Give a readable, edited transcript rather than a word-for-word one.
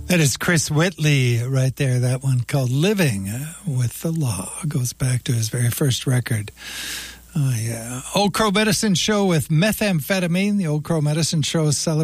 That is Chris Whitley right there. That one called Living with the Law goes back to his very first record. Oh, yeah. Old Crow Medicine Show with methamphetamine. The Old Crow Medicine Show is celebrating